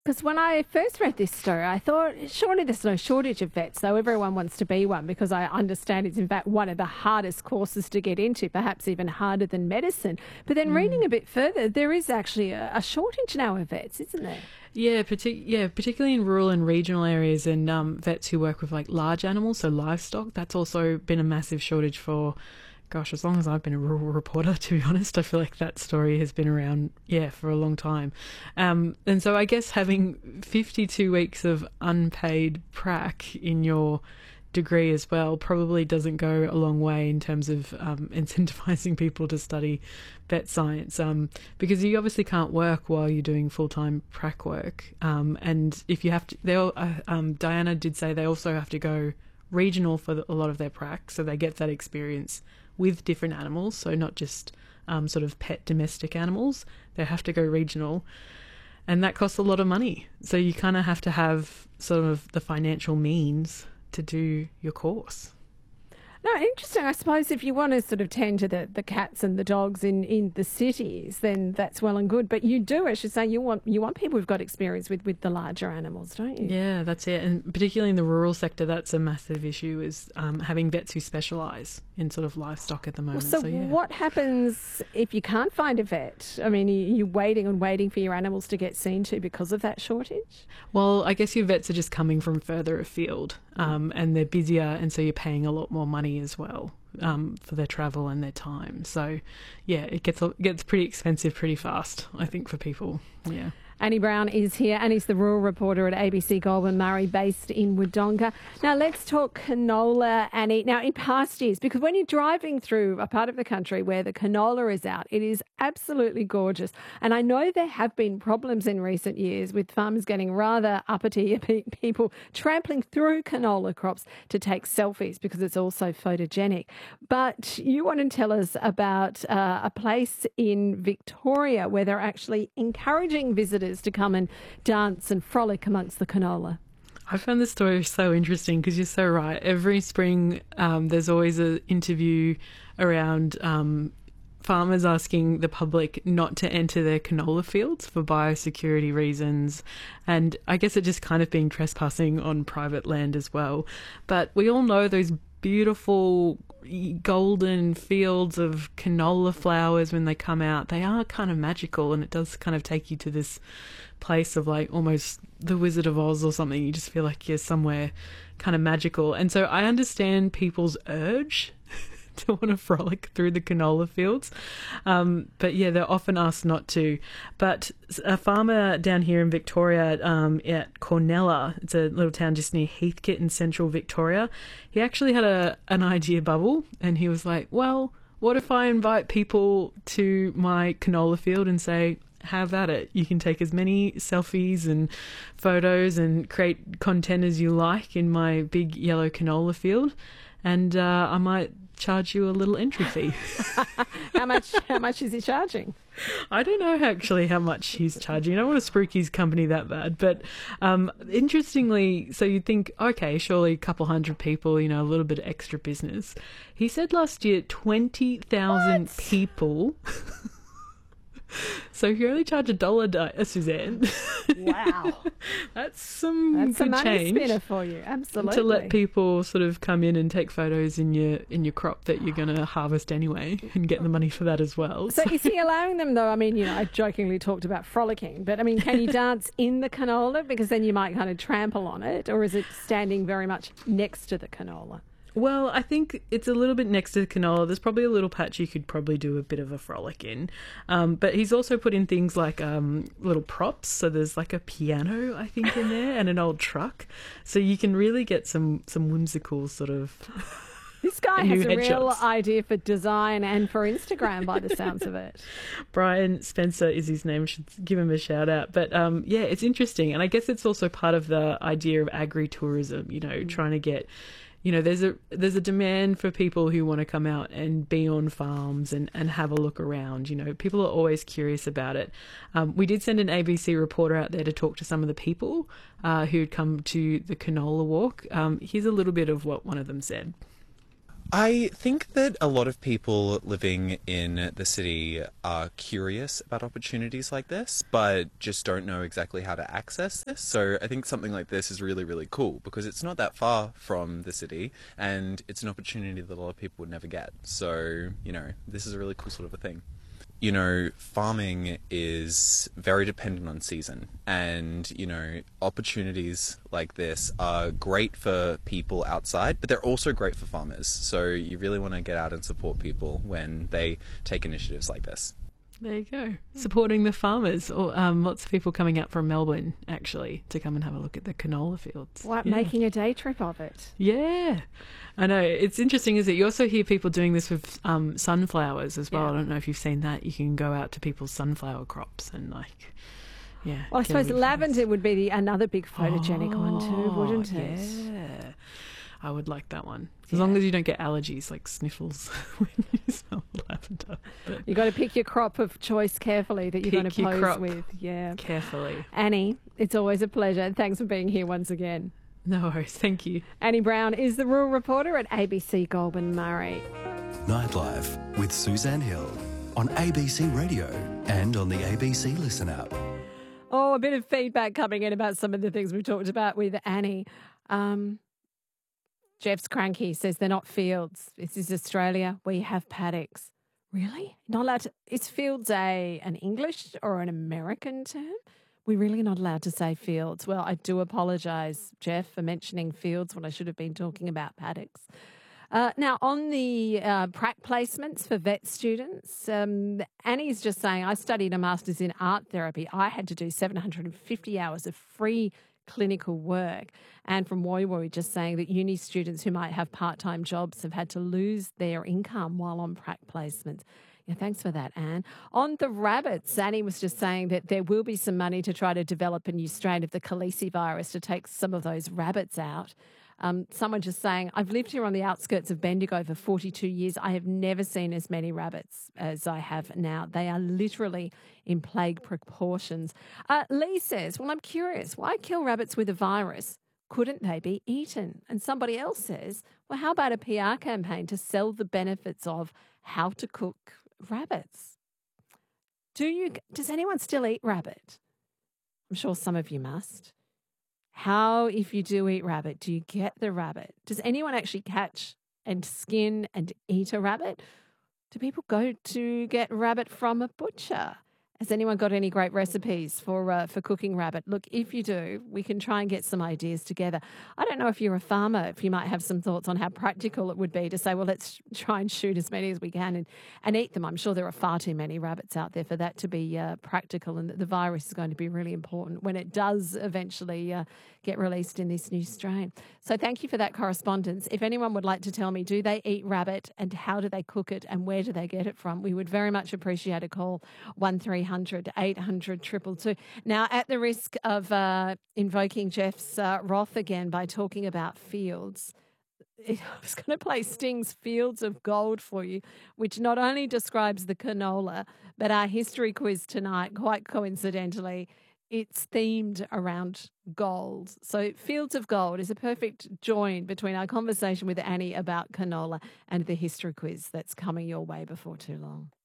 Because when I first read this story, I thought, surely there's no shortage of vets, though everyone wants to be one, because I understand it's in fact one of the hardest courses to get into, perhaps even harder than medicine. But then reading a bit further, there is actually a shortage now of vets, isn't there? Yeah, particularly in rural and regional areas, and vets who work with like large animals, so livestock. That's also been a massive shortage for, gosh, as long as I've been a rural reporter, to be honest. I feel like that story has been around, for a long time. And so I guess having 52 weeks of unpaid prac in your degree as well probably doesn't go a long way in terms of incentivizing people to study vet science, because you obviously can't work while you're doing full-time prac work, and if you have to, Diana did say they also have to go regional for a lot of their prac, so they get that experience with different animals, so not just sort of pet domestic animals. They have to go regional, and that costs a lot of money, so you kind of have to have sort of the financial means to do your course. No, interesting. I suppose if you want to sort of tend to the cats and the dogs in the cities, then that's well and good. But you do, I should say, you want people who've got experience with the larger animals, don't you? Yeah, that's it. And particularly in the rural sector, that's a massive issue, is having vets who specialise in sort of livestock at the moment. So what happens if you can't find a vet? I mean, you're waiting and waiting for your animals to get seen to because of that shortage? Well, I guess your vets are just coming from further afield, and they're busier, and so you're paying a lot more money as well for their travel and their time. So, yeah, it gets pretty expensive pretty fast, I think, for people. Yeah. Annie Brown is here. Annie's the rural reporter at ABC Goulburn Murray, based in Wodonga. Now, let's talk canola, Annie. Now, in past years, because when you're driving through a part of the country where the canola is out, it is absolutely gorgeous. And I know there have been problems in recent years with farmers getting rather uppity, people trampling through canola crops to take selfies because it's also photogenic. But you want to tell us about a place in Victoria where they're actually encouraging visitors to come and dance and frolic amongst the canola. I found this story so interesting because you're so right. Every spring there's always an interview around farmers asking the public not to enter their canola fields for biosecurity reasons, and I guess it just kind of being trespassing on private land as well. But we all know those beautiful golden fields of canola flowers when they come out, they are kind of magical, and it does kind of take you to this place of like almost the Wizard of Oz or something. You just feel like you're somewhere kind of magical. And so I understand people's urge to want to frolic through the canola fields. But yeah, they're often asked not to. But a farmer down here in Victoria at Cornella, it's a little town just near Heathcote in central Victoria, he actually had an idea bubble, and he was like, well, what if I invite people to my canola field and say, have at it. You can take as many selfies and photos and create content as you like in my big yellow canola field, and I might charge you a little entry fee. How much is he charging? I don't know actually how much he's charging. I don't want to spook his company that bad, but interestingly, so you'd think, okay, surely a couple hundred people, a little bit of extra business. He said last year 20,000 people. So if you only charge $1, Suzanne. Wow. That's some That's good a money change. spinner for you, absolutely. To let people sort of come in and take photos in your crop that you're going to harvest anyway, and get the money for that as well. So is he allowing them, though? I mean, I jokingly talked about frolicking, but I mean, can you dance in the canola? Because then you might kind of trample on it, or is it standing very much next to the canola? Well, I think it's a little bit next to the canola. There's probably a little patch you could probably do a bit of a frolic in. But he's also put in things like little props. So there's like a piano, I think, in there, and an old truck. So you can really get some whimsical sort of... This guy has a real headshots. idea for design and for Instagram by the sounds of it. Brian Spencer is his name. Should give him a shout out. But yeah, it's interesting. And I guess it's also part of the idea of agri-tourism, trying to get... there's a demand for people who want to come out and be on farms and have a look around. People are always curious about it. We did send an ABC reporter out there to talk to some of the people who'd come to the canola walk. Here's a little bit of what one of them said. I think that a lot of people living in the city are curious about opportunities like this, but just don't know exactly how to access this. So I think something like this is really, really cool because it's not that far from the city and it's an opportunity that a lot of people would never get. So, this is a really cool sort of a thing. Farming is very dependent on season, and opportunities like this are great for people outside, but they're also great for farmers. So you really want to get out and support people when they take initiatives like this. There you go. Supporting the farmers. Or lots of people coming out from Melbourne, actually, to come and have a look at the canola fields. Like making a day trip of it. Yeah. I know. It's interesting, is it? You also hear people doing this with sunflowers as well. Yeah. I don't know if you've seen that. You can go out to people's sunflower crops and yeah. Well, I suppose lavender would be another big photogenic one too, wouldn't it? Yeah. I would like that one. As long as you don't get allergies like sniffles when you smell lavender. But You've got to pick your crop of choice carefully that you're going to Pick your pose crop. with. Yeah. carefully. Annie, it's always a pleasure. Thanks for being here once again. No worries. Thank you. Annie Brown is the rural reporter at ABC Goulburn Murray. Nightlife with Suzanne Hill on ABC Radio and on the ABC Listen app. Oh, a bit of feedback coming in about some of the things we talked about with Annie. Jeff's cranky, says they're not fields. This is Australia. We have paddocks. Really? Not allowed to? Is fields an English or an American term? We're really not allowed to say fields. Well, I do apologise, Jeff, for mentioning fields when I should have been talking about paddocks. Now, on the prac placements for vet students, Annie's just saying, I studied a master's in art therapy. I had to do 750 hours of free clinical work. And from Woy Woy just saying that uni students who might have part-time jobs have had to lose their income while on prac placements. Yeah, thanks for that, Anne. On the rabbits, Annie was just saying that there will be some money to try to develop a new strain of the Khaleesi virus to take some of those rabbits out. Someone just saying, I've lived here on the outskirts of Bendigo for 42 years. I have never seen as many rabbits as I have now. They are literally in plague proportions. Lee says, well, I'm curious, why kill rabbits with a virus? Couldn't they be eaten? And somebody else says, well, how about a PR campaign to sell the benefits of how to cook rabbits? Does anyone still eat rabbit? I'm sure some of you must. How, if you do eat rabbit, do you get the rabbit? Does anyone actually catch and skin and eat a rabbit? Do people go to get rabbit from a butcher? Has anyone got any great recipes for cooking rabbit? Look, if you do, we can try and get some ideas together. I don't know if you're a farmer, if you might have some thoughts on how practical it would be to say, well, let's try and shoot as many as we can and eat them. I'm sure there are far too many rabbits out there for that to be practical, and the virus is going to be really important when it does eventually get released in this new strain. So thank you for that correspondence. If anyone would like to tell me, do they eat rabbit and how do they cook it and where do they get it from? We would very much appreciate a call, 1300 800 222. Now, at the risk of invoking Jeff's wrath again by talking about fields, I was going to play Sting's Fields of Gold for you, which not only describes the canola, but our history quiz tonight, quite coincidentally, it's themed around gold. So Fields of Gold is a perfect join between our conversation with Annie about canola and the history quiz that's coming your way before too long.